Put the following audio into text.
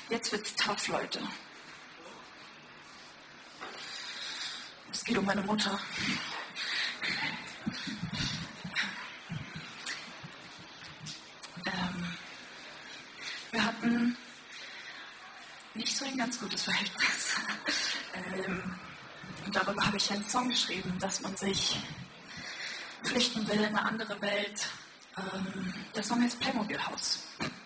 Jetzt wird's tough, Leute. Es geht um meine Mutter. Wir hatten nicht so ein ganz gutes Verhältnis. Und darüber habe ich einen Song geschrieben, dass man sich flüchten will in eine andere Welt. Der Song heißt Playmobil Haus.